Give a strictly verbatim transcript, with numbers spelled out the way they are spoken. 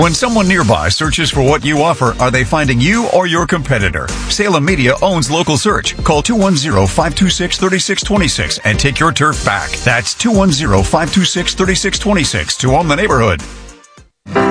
When someone nearby searches for what you offer, are they finding you or your competitor? Salem Media owns local search. Call two one zero, five two six, three six two six and take your turf back. That's two one zero, five two six, three six two six to own the neighborhood.